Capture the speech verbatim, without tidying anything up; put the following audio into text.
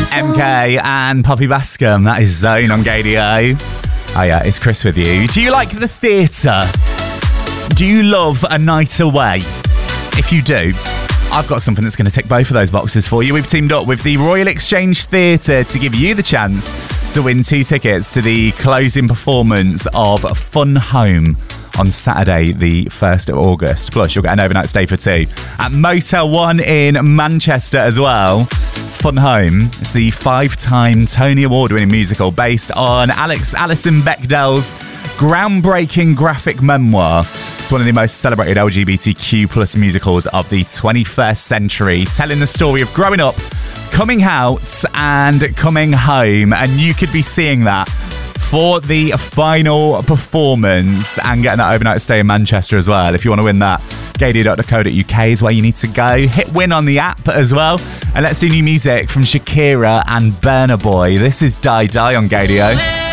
M K and Poppy Bascom. That is Zone on Gadio. Oh yeah, it's Chris with you. Do you like the theatre? Do you love a night away? If you do, I've got something that's going to tick both of those boxes for you. We've teamed up with the Royal Exchange Theatre to give you the chance to win two tickets to the closing performance of Fun Home on Saturday, the first of August. Plus, you'll get an overnight stay for two at Motel One in Manchester as well. Fun Home is the five-time Tony Award-winning musical based on Alex Alison Bechdel's groundbreaking graphic memoir. It's one of the most celebrated L G B T Q plus musicals of the twenty-first century, telling the story of growing up, coming out, and coming home. And you could be seeing that for the final performance and getting that overnight stay in Manchester as well. If you want to win that, gadio dot co dot uk is where you need to go. Hit win on the app as well. And let's do new music from Shakira and Burna Boy. This is Die Die on Gadio.